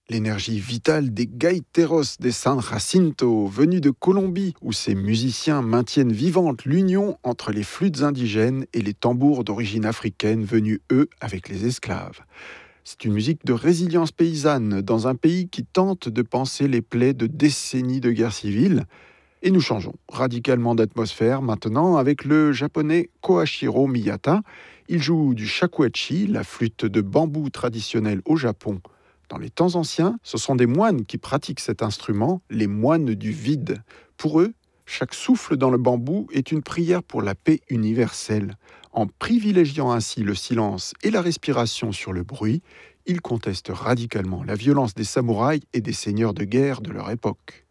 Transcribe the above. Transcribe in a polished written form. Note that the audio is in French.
L'énergie vitale des gaiteros de San Jacinto, venus de Colombie, où ces musiciens maintiennent vivante l'union entre les flûtes indigènes et les tambours d'origine africaine venus, eux, avec les esclaves. C'est une musique de résilience paysanne dans un pays qui tente de panser les plaies de décennies de guerre civile. Et nous changeons radicalement d'atmosphère maintenant avec le japonais Koashiro Miyata. Il joue du shakuhachi, la flûte de bambou traditionnelle au Japon. Dans les temps anciens, ce sont des moines qui pratiquent cet instrument, les moines du vide. Pour eux, chaque souffle dans le bambou est une prière pour la paix universelle. En privilégiant ainsi le silence et la respiration sur le bruit, ils contestent radicalement la violence des samouraïs et des seigneurs de guerre de leur époque.